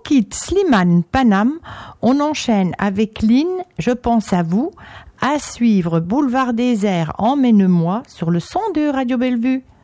quitte Slimane Paname, on enchaîne avec Lynn, Je pense à vous, à suivre Boulevard Désert, Emmène-moi sur le 102 Radio Bellevue.